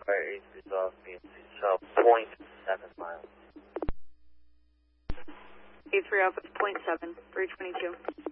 Fire 8 resolve BMC South, 0.7 miles. A3 Alpha 0.7, 322.